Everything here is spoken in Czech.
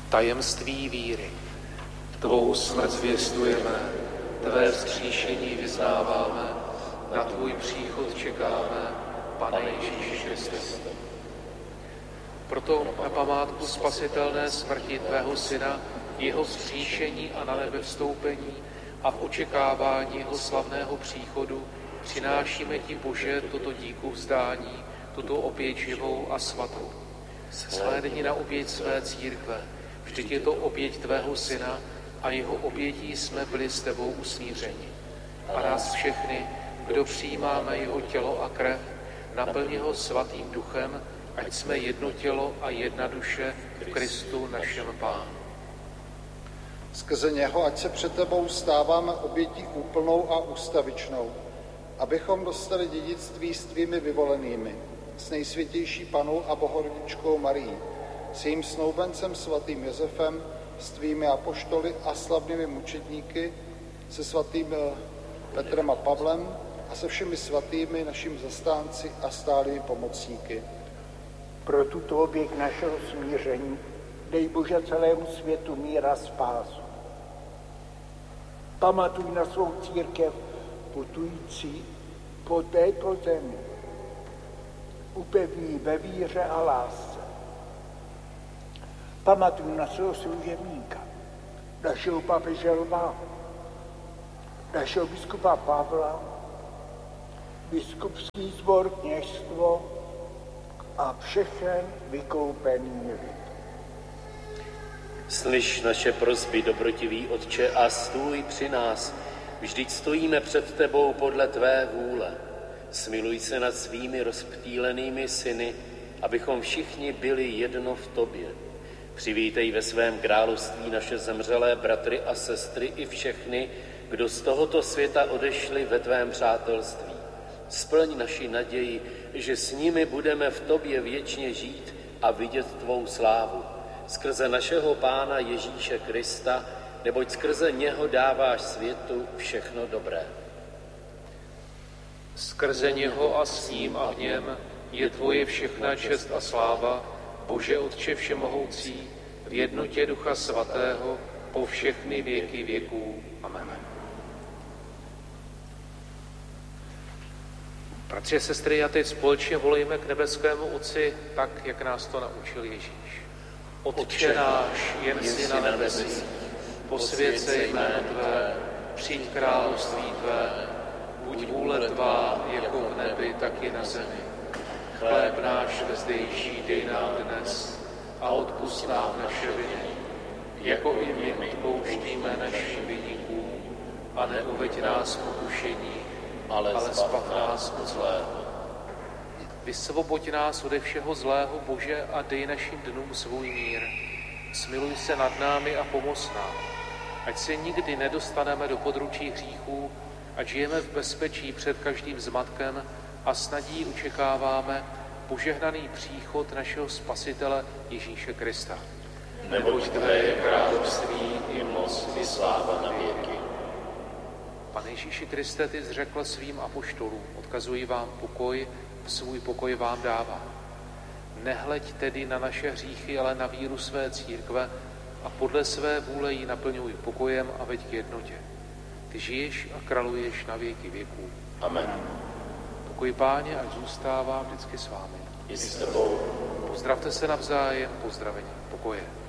Tajemství víry. Tvou smrt zvěstujeme, tvé vzkříšení vyznáváme, na tvůj příchod čekáme, Pane Ježíši Kriste. Proto na památku spasitelné smrti tvého syna, jeho vzkříšení a na nebe vstoupení a v očekávání jeho slavného příchodu přinášíme ti, Bože, toto díku vzdání, tuto oběť živou a svatou. Shlédni na oběť své církve, vždyť je to oběť tvého syna a jeho obětí jsme byli s tebou usmířeni. A nás všechny, kdo přijímáme jeho tělo a krev, naplni ho svatým duchem, ať jsme jedno tělo a jedna duše v Kristu našem Pánu. Skrze něho, ať se před tebou stáváme obětí úplnou a ustavičnou, abychom dostali dědictví s tvými vyvolenými, s nejsvětější Panou a Bohorodičkou Marií, s jejím snoubencem svatým Josefem, s tvými apoštoly a slavnými mučedníky, se svatým Petrem a Pavlem a se všemi svatými našimi zastánci a stálými pomocníky. Pro tuto oběť našeho smíření dej, Bože, celému světu mír a spásu. Pamatuj na svou církev putující po této zemi. Upevní ve víře a lásce. Pamatuj na svého služebníka, našeho papeže Lva, našeho biskupa Pavla, biskupský sbor, kněžstvo a všechen vykoupený lid. Slyš naše prosby, dobrotivý Otče, a stůj při nás. Vždyť stojíme před tebou podle tvé vůle. Smiluj se nad svými rozptýlenými syny, abychom všichni byli jedno v tobě. Přivítej ve svém království naše zemřelé bratry a sestry i všechny, kdo z tohoto světa odešli ve tvém přátelství. Splň naši naději, že s nimi budeme v tobě věčně žít a vidět tvou slávu. Skrze našeho Pána Ježíše Krista, neboť skrze něho dáváš světu všechno dobré. Skrze něho a s ním a v něm je tvoje všechna čest a sláva, Bože Otče všemohoucí, v jednotě Ducha Svatého, po všechny věky věků. Amen. Bratři a sestry, a teď společně volejme k nebeskému Otci tak, jak nás to naučil Ježíš. Otče náš, jen jsi na nebesích, posvěť se jméno tvé, přijď království tvé, buď vůle tvá, jako v nebi, tak i na zemi. Chléb náš vezdejší dej nám dnes a odpusť nám naše viny, jako i my odpouštíme našim viníkům, a neuveď nás pokušení, ale zbav nás od zlého. Vysvoboď nás ode všeho zlého, Bože, a dej našim dnům svůj mír. Smiluj se nad námi a pomoz nám, ať se nikdy nedostaneme do područí hříchů, ať žijeme v bezpečí před každým zmatkem a s nadějí očekáváme požehnaný příchod našeho Spasitele Ježíše Krista. Neboť tvé je království i moc i sláva na věky. Pane Ježíši Kriste, ty jsi řekl svým apoštolům, odkazuji vám pokoj, svůj pokoj vám dávám. Nehleď tedy na naše hříchy, ale na víru své církve a podle své vůle ji naplňuj pokojem a veď k jednotě. Ty žiješ a králuješ na věky věků. Amen. Pokoj Páně, ať zůstává vždycky s vámi. I s tebou. Pozdravte se navzájem, pozdravení pokoje.